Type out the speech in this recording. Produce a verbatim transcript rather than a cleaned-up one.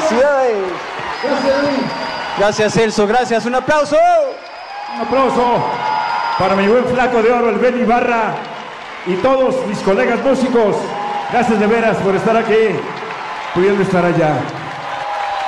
Felicidades. Gracias, Celso, gracias. Un aplauso. Un aplauso para mi buen flaco de oro, el Ben Ibarra, y todos mis colegas músicos. Gracias de veras por estar aquí, pudiendo estar allá.